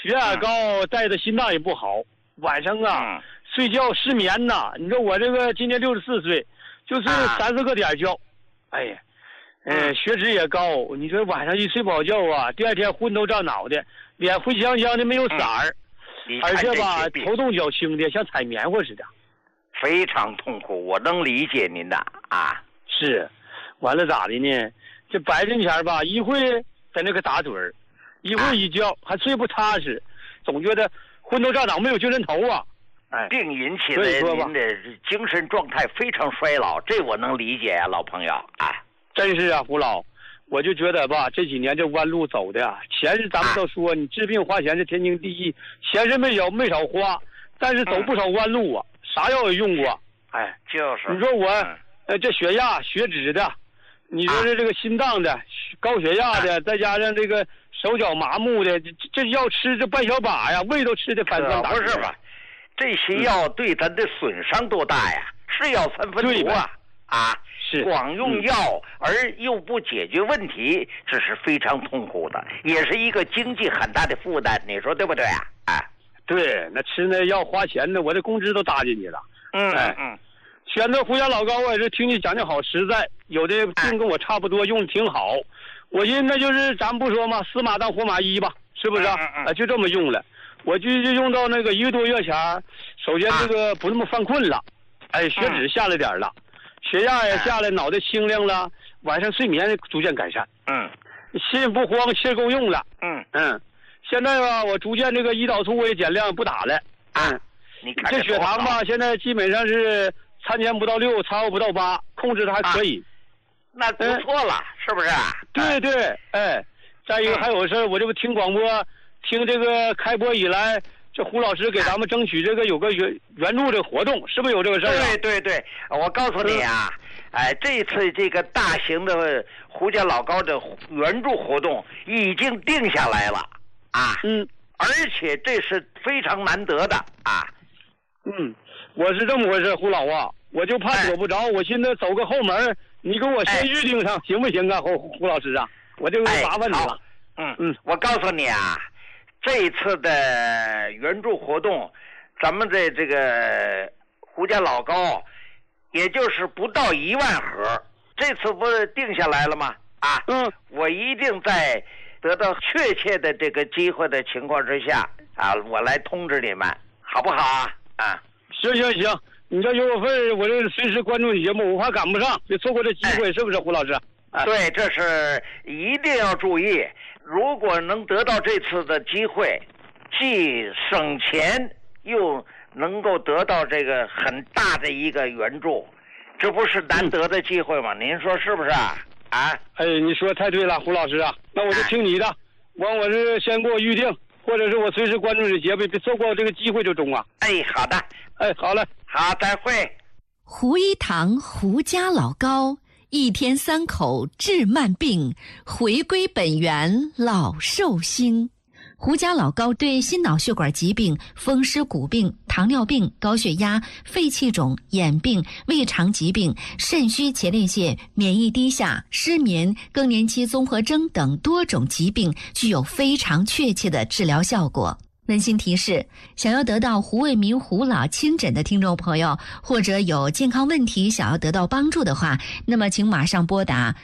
血压高，带着心脏也不好，晚上啊睡觉失眠呐。你说我这个今年64岁，就是30个点觉，哎呀，血脂也高。你说晚上一睡不好觉啊，第二天昏头胀脑的，脸灰香香的没有色儿，而且吧头动脚轻的，像踩棉花似的， 非常痛苦。我能理解您的啊。 是，完了咋的呢？这白天前吧，一会在那个打盹儿，一会一觉还睡不踏实，总觉得昏头胀脑，没有精神头啊。哎， 病引起的您的精神状态非常衰老，这我能理解啊，老朋友啊。 真是啊，胡老，我就觉得吧，这几年这弯路走的，钱是咱们都说你治病花钱是天经地义，钱是没少花，但是走不少弯路啊，啥药也用过。哎， 就是。 你说我这血压、血脂的。你说是这个心脏的、高血压的，再加上这个手脚麻木的，这药吃这半小把呀，胃都吃的翻酸打不是吧？这些药对咱的损伤多大呀？是药三分毒啊！啊， 是光用药而又不解决问题，这是非常痛苦的，也是一个经济很大的负担。你说对不对啊？哎， 对，那吃那药花钱的，我这工资都搭进去了。选择胡家老高，我也是听你讲的好实在，有的病跟我差不多，用的挺好。我寻思那就是咱不说嘛，死马当活马医吧，是不是啊？就这么用了，我就用到那个1个多月前，首先这个不那么犯困了，哎，血脂下来点了，血压也下来，脑袋清亮了，晚上睡眠逐渐改善。心不慌，气够用了。现在吧，我逐渐这个胰岛素我也减量不打了。 你看这血糖吧，现在基本上是3年不到6，餐后不到8，控制的还可以。 那不错了，是不是？ 对对，哎，再一个还有事儿，我这不听广播，听这个开播以来，这胡老师给咱们争取这个有个援助的活动，是不是有这个事儿啊？ 对，我告诉你啊，这次这个大型的胡家老高的援助活动已经定下来了啊。而且这是非常难得的啊。 我是这么回事，胡老啊，我就怕躲不着，我寻思走个后门，你给我先预定上，行不行啊，胡老师啊？我就麻烦你了。 我告诉你啊，这一次的援助活动，咱们的这个胡家老高，也就是不到1万盒，这次不是定下来了吗？我一定在得到确切的这个机会的情况之下啊，我来通知你们，好不好啊？ 行，你这有我份，我这随时关注你节目，我怕赶不上，别错过这机会，是不是胡老师？ 对，这是一定要注意。如果能得到这次的机会，既省钱又能够得到这个很大的一个援助，这不是难得的机会吗？您说是不是啊？ 你说太对了，胡老师啊，那我就听你的，我是先给我预定，或者是我随时关注你节目，别错过这个机会就中啊。 好的， 好嘞， 好，再会。 胡一堂胡家老高，1天3口治慢病，回归本源老寿星。胡家老高对心脑血管疾病、风湿骨病、糖尿病、高血压、肺气肿、眼病、胃肠疾病、肾虚前列腺、免疫低下、失眠、更年期综合征等多种疾病具有非常确切的治疗效果。温馨提示，想要得到胡卫民胡老亲诊的听众朋友，或者有健康问题想要得到帮助的话，那么请马上拨打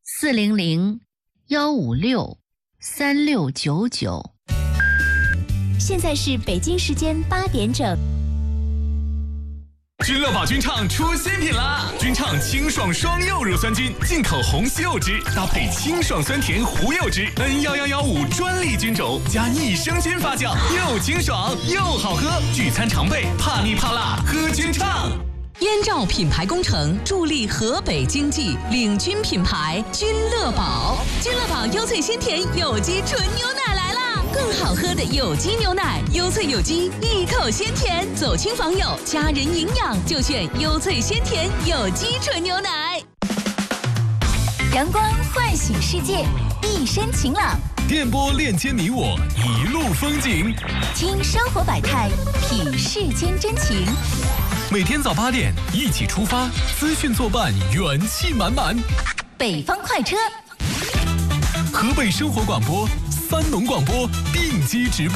400-156-3699。 现在是北京时间8点整。 君乐宝君畅出新品啦！君畅清爽双柚乳酸菌，进口红西柚汁，搭配清爽酸甜胡柚汁 ，N11115专利菌种，加益生菌发酵，又清爽又好喝。聚餐常备，怕腻怕辣，喝君畅。 燕赵品牌工程助力河北经济，领军品牌君乐宝。君乐宝优萃鲜甜有机纯牛奶来啦！更好喝的有机牛奶，优萃有机，一口鲜甜，走亲访友，家人营养就选优萃鲜甜有机纯牛奶。 阳光唤醒世界，一身晴朗。 电波链接你我，一路风景。 听生活百态，品世间真情。 每天早8点一起出发，资讯作伴，元气满满。 北方快车， 河北生活广播、三农广播并机直播。